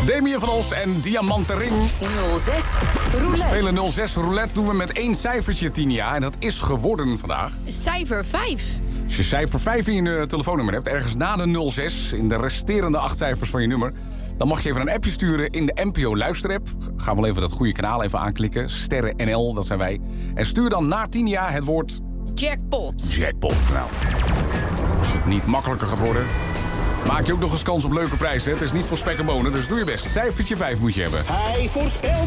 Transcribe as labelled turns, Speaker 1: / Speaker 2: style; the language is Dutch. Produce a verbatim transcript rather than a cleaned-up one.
Speaker 1: Damien van Os en Diamante Ring.
Speaker 2: nul zes roulette.
Speaker 1: We spelen nul zes roulette, doen we met één cijfertje, Tinia. En dat is geworden vandaag.
Speaker 3: Cijfer vijf.
Speaker 1: Als je cijfer vijf in je telefoonnummer hebt, ergens na de nul zes... in de resterende acht cijfers van je nummer... dan mag je even een appje sturen in de N P O Luisterapp. Ga wel even dat goede kanaal even aanklikken. Sterren N L, dat zijn wij. En stuur dan naar Tinia het woord...
Speaker 3: Jackpot.
Speaker 1: Jackpot. Nou, als het niet makkelijker gaat worden... maak je ook nog eens kans op leuke prijzen. Het is niet voor spek en bonen, dus doe je best. Cijfertje vijf moet je hebben.
Speaker 4: Hij voorspelt